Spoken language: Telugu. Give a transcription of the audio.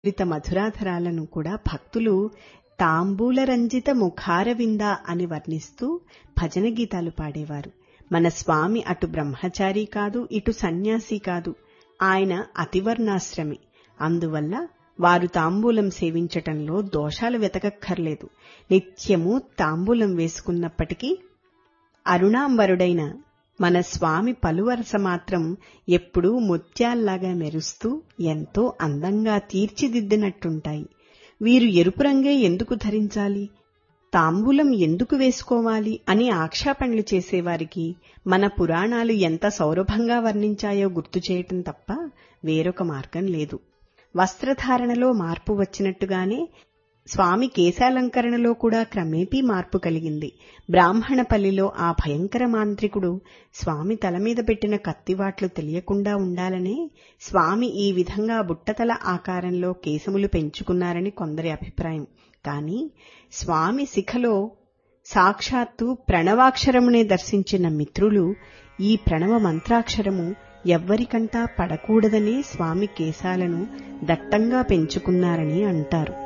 మధురాధరాలను కూడా భక్తులు తాంబూలరంజిత ముఖారవింద అని వర్ణిస్తూ భజన గీతాలు పాడేవారు. మన స్వామి అటు బ్రహ్మచారి కాదు, ఇటు సన్యాసి కాదు. ఆయన అతివర్ణాశ్రమి. అందువల్ల వారు తాంబూలం సేవించటంలో దోషాలు వెతకక్కర్లేదు. నిత్యము తాంబూలం వేసుకున్నప్పటికీ అరుణాంబరుడైన మన స్వామి పలువరస మాత్రం ఎప్పుడూ ముత్యాల్లాగా మెరుస్తూ ఎంతో అందంగా తీర్చిదిద్దినట్టుంటాయి. వీరు ఎరుపు రంగే ఎందుకు ధరించాలి, తాంబూలం ఎందుకు వేసుకోవాలి అని ఆక్షేపణలు చేసేవారికి మన పురాణాలు ఎంత సౌరభంగా వర్ణించాయో గుర్తు చేయటం తప్ప వేరొక మార్గం లేదు. వస్త్రధారణలో మార్పు వచ్చినట్టుగానే స్వామి కేశాలంకరణలో కూడా క్రమేపీ మార్పు కలిగింది. బ్రాహ్మణపల్లిలో ఆ భయంకర మాంత్రికుడు స్వామి తల మీద పెట్టిన కత్తివాట్లు తెలియకుండా ఉండాలనే స్వామి ఈ విధంగా బుట్టతల ఆకారంలో కేశములు పెంచుకున్నారని కొందరి అభిప్రాయం. కాని స్వామి శిఖలో సాక్షాత్తు ప్రణవాక్షరమునే దర్శించిన మిత్రులు ఈ ప్రణవ మంత్రాక్షరము ఎవ్వరికంటా పడకూడదనే స్వామి కేశాలను దట్టంగా పెంచుకున్నారని అంటారు.